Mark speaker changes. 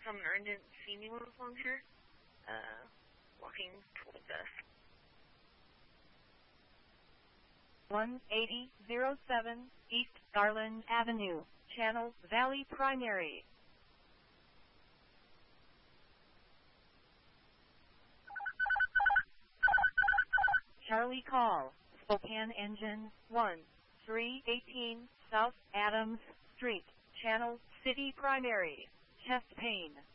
Speaker 1: some didn't see me along here, walking towards us.
Speaker 2: 18007 East Garland Avenue, Channel Valley Primary. Charlie call, Spokane Engine 1, 318 South Adams Street, Channel City Primary, chest pain.